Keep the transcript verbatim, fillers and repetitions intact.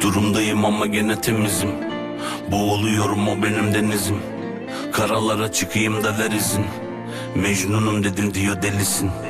durumdayım ama gene temizim. Boğuluyorum, o benim denizim. Karalara çıkayım da ver izin. Mecnunum dedim diyor delisin.